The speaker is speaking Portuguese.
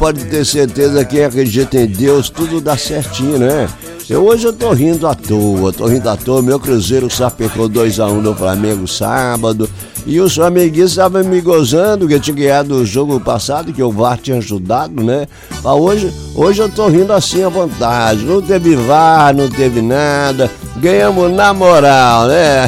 pode ter certeza, quem acredita em Deus, tudo dá certinho, né? Hoje eu tô rindo à toa, meu Cruzeiro sapecou 2-1 no Flamengo sábado, e os flamenguistas estavam me gozando que eu tinha ganhado o jogo passado, que o VAR tinha ajudado, né? Mas hoje eu tô rindo assim à vontade, não teve VAR, não teve nada, ganhamos na moral, né?